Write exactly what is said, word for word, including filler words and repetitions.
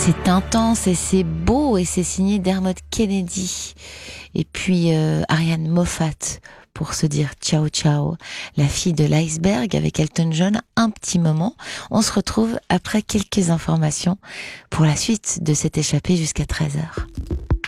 C'est intense et c'est beau et c'est signé Dermot Kennedy. Et puis euh, Ariane Moffat pour se dire ciao ciao, la fille de l'iceberg avec Elton John, un petit moment. On se retrouve après quelques informations pour la suite de cette échappée jusqu'à treize heures.